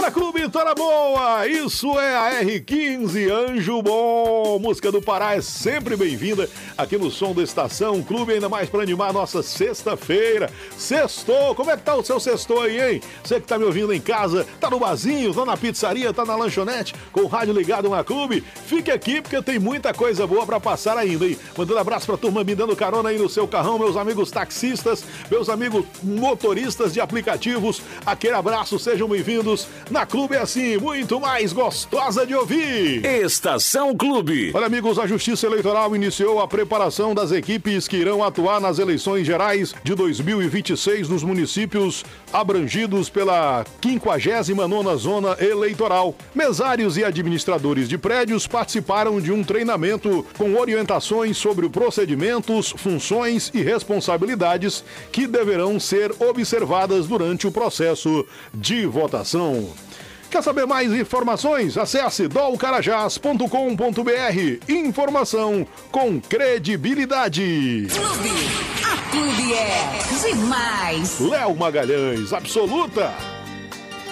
Bora Clube, Tora Boa! Isso é a R15, Anjo Bom. Música do Pará é sempre bem-vinda aqui no som da Estação Clube, ainda mais para animar a nossa sexta-feira. Sextou! Como é que tá o seu sextou aí, hein? Você que tá me ouvindo em casa, tá no barzinho, tá na pizzaria, tá na lanchonete, com o rádio ligado na Clube, fique aqui porque tem muita coisa boa para passar ainda, hein? Mandando abraço pra turma me dando carona aí no seu carrão, meus amigos taxistas, meus amigos motoristas de aplicativos, aquele abraço, sejam bem-vindos. Na Clube é assim, muito mais gostosa de ouvir. Estação Clube. Olha, amigos, a Justiça Eleitoral iniciou a preparação das equipes que irão atuar nas eleições gerais de 2026 nos municípios abrangidos pela 59ª Zona Eleitoral. Mesários e administradores de prédios participaram de um treinamento com orientações sobre procedimentos, funções e responsabilidades que deverão ser observadas durante o processo de votação. Quer saber mais informações? Acesse dolcarajás.com.br. Informação com credibilidade. Clube. A Clube é demais. Léo Magalhães, absoluta.